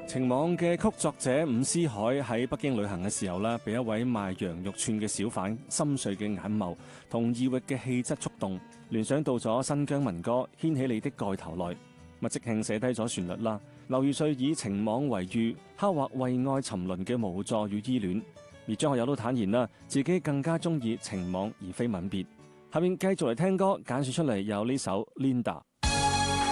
情網嘅曲作者伍思凱喺北京旅行嘅時候呢，被一位賣羊肉串嘅小販深邃嘅眼眸同異域嘅氣質觸動，聯想到咗新疆民歌《掀起你的蓋頭來》，即興寫低咗旋律啦。劉義瑞以情網為喻，刻畫為愛沉淪嘅無助與依戀。而張學友都坦言啦，自己更加中意情網而非吻別。下面繼續嚟聽歌，揀選出嚟有呢首《Linda》。